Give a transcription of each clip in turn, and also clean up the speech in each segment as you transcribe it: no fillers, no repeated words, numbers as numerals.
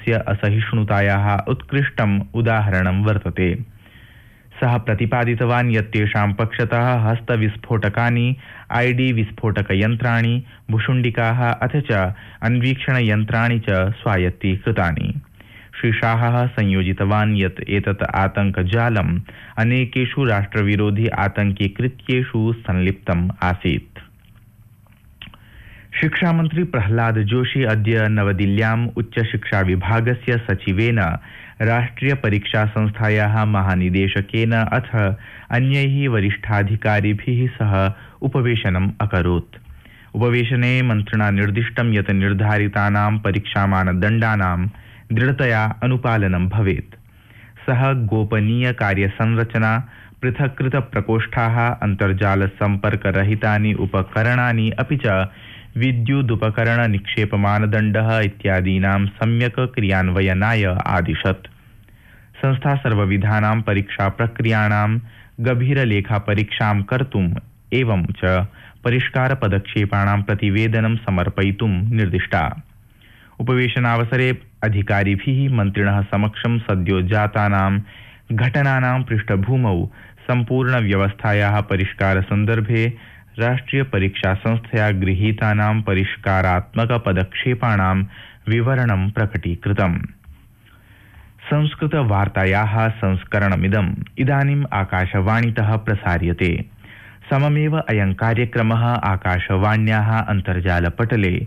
भारतस्य असहिष्णुतायाः उत्कृष्टम् उदाहरणं वर्तते। सः प्रतिपादितवान् यत् तेषां पक्षतः हस्तविस्फोटकानि, आईडी विस्फोटकयन्त्राणि, भुशुण्डिकाः अथ च अन्वीक्षणयन्त्राणि च स्वायत्तीकृतानि। श्री शाहः संयोजितवान् यत् एतत् आतङ्कजालम् अनेकेषु राष्ट्रविरोधी आतङ्किकृत्येषु संलिप्तम् आसीत्। शिक्षामन्त्री प्रह्लाद जोशी अद्य नवदिल्ल्याम् उच्चशिक्षाविभागस्य सचिवेन, राष्ट्रियपरीक्षासंस्थायाः महानिदेशकेन अथ अन्यैः वरिष्ठाधिकारिभिः सह उपवेशनम् अकरोत्। उपवेशने मन्त्रिणा निर्दिष्टं यत् निर्धारितानां परीक्षामानदण्डानां दृढतया अनुपालनं भवेत्। सः गोपनीयकार्यसंरचना, पृथक्कृतप्रकोष्ठाः, अन्तर्जालसम्पर्करहितानि उपकरणानि अपि च विद्युदुपकरणनिक्षेपमानदण्डः इत्यादीनां सम्यक् क्रियान्वयनाय आदिशत्। संस्था सर्वविधानां परीक्षाप्रक्रियाणां गभीरलेखापरीक्षां कर्तुम् एवं च परिष्कारपदक्षेपाणां प्रतिवेदनं समर्पयितुं निर्दिष्टा। उपवेशनावसरे अधिकारिभिः मन्त्रिणः समक्षं सद्यो जातानां घटनानां पृष्ठभूमौ सम्पूर्णव्यवस्थायाः परिष्कारसन्दर्भे राष्ट्रियपरीक्षासंस्थया गृहीतानां परिष्कारात्मकपदक्षेपाणां विवरणं प्रकटीकृतम्। संस्कृतवार्तायाः संस्करणमिदम् इदानीम् आकाशवाणीतः प्रसार्यते। सममेव अयं कार्यक्रमः आकाशवाण्याः अन्तर्जालपटले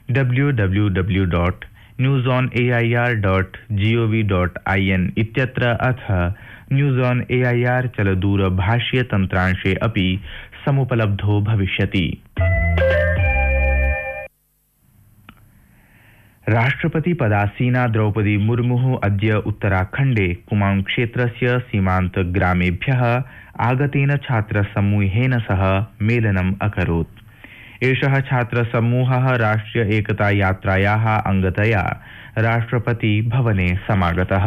www.newsonair.gov.in इत्यत्र अथ न्यूज़ ऑन एआईआर चलदूरभाष्यतन्त्रांशे अपि समुपलब्धो भविष्यति। राष्ट्रपति पदासीना द्रौपदी मुर्मुः अद्य उत्तराखण्डे कुमाऊं क्षेत्रस्य सीमान्तग्रामेभ्यः आगतेन छात्रसमूहेन सह मेलनम् अकरोत्। एषः छात्रसमूहः राष्ट्रिय एकता यात्रायाः अंगतया राष्ट्रपति भवने समागतः।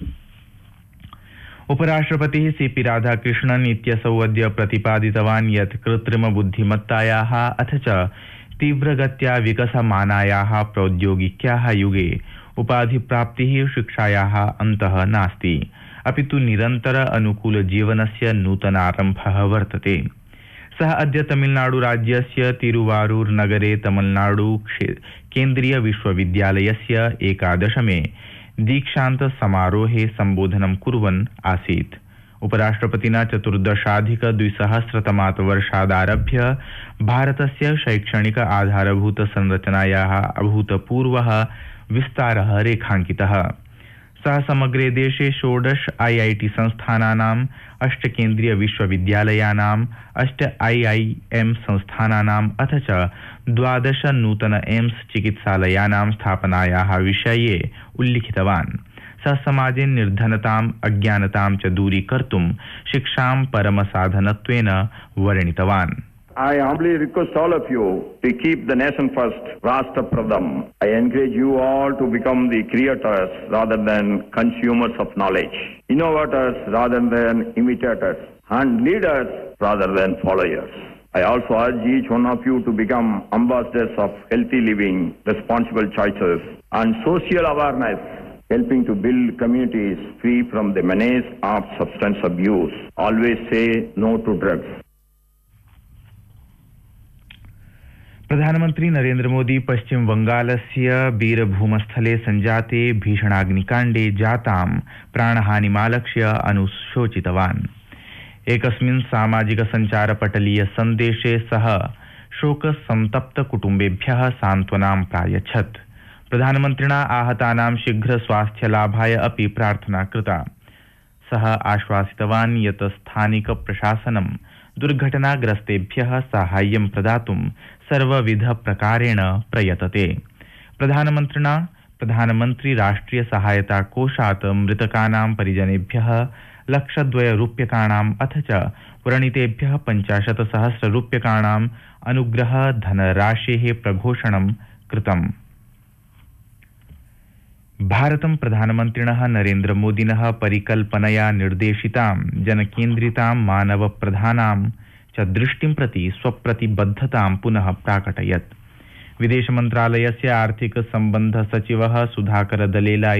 उपराष्ट्रपतिः सीपी राधाकृष्णन् इत्यसौ अद्य प्रतिपादितवान् यत् कृत्रिमबुद्धिमत्तायाः अथ च तीव्रगत्या विकसमानायाः प्रौद्योगिक्याः युगे उपाधिप्राप्तिः शिक्षायाः अन्तः नास्ति, अपि तु निरन्तर अनुकूलजीवनस्य नूतनारम्भः वर्तते। सः अद्य तमिलनाडुराज्यस्य तिरुवारूर नगरे तमिलनाडु केन्द्रीय विश्वविद्यालयस्य 11मे दीक्षान्त समारोहे सम्बोधनं कुर्वन् आसीत्। उपराष्ट्रपतिना 14,200 वर्षादारभ्य भारतस्य शैक्षणिक आधारभूत संरचनायाः अभूतपूर्वः विस्तारः रेखाङ्कितः। सः समग्रे देशे 16 IIT संस्थानानाम्, 8 केन्द्रीय विश्वविद्यालयानाम्, 8 IIM संस्थानानाम् अथ च 12 नूतन एम्स चिकित्सालयानां स्थापनायाः विषये उल्लिखितवान्। सः समाजे निर्धनताम्, अज्ञानतां च दूरीकर्तुं शिक्षां परमसाधनत्वेन वर्णितवान्। I humbly request all of you to keep the nation first, Rashtra Pradham. I encourage you all to become the creators rather than consumers of knowledge, innovators rather than imitators, and leaders rather than followers. I also urge each one of you to become ambassadors of healthy living, responsible choices, and social awareness, helping to build communities free from the menace of substance abuse. Always say no to drugs. प्रधानमन्त्री नरेन्द्र मोदी पश्चिम बंगालस्य बीरभूमस्थले संजाते भीषणाग्निकाण्डे जातां प्राणहानिमालक्ष्य अनुशोचितवान्। एकस्मिन् सामाजिक संचारपटलीय सन्देशे सः शोकसन्तप्तकुटुम्बेभ्यः सान्त्वनां प्रायच्छत्। प्रधानमन्त्रिणा आहतानां शीघ्र स्वास्थ्यलाभाय अपि प्रार्थना कृता। सः आश्वासितवान् यत् स्थानिकप्रशासनं दुर्घटनाग्रस्तेभ्यः साहाय्यं प्रदातुं सर्वविधप्रकारेण प्रयतते। प्रधानमन्त्रिणा प्रधानमन्त्री राष्ट्रिय सहायता कोषात् मृतकानां परिजनेभ्यः 1,02,000 रूप्यकाणाम् अथ च व्रणितेभ्यः 50,000 रूप्यकाणाम् अनुग्रह धनराशेः प्रघोषणं कृतम्। भारतं प्रधानमन्त्रिणः नरेन्द्र मोदिनः परिकल्पनया निर्देशितां जनकेन्द्रितां मानवप्रधानां च दृष्टिं प्रति स्वप्रतिबद्धतां पुनः प्राकटयत्। विदेशमन्त्रालयस्य आर्थिक सम्बन्ध सचिवः सुधाकर दलेला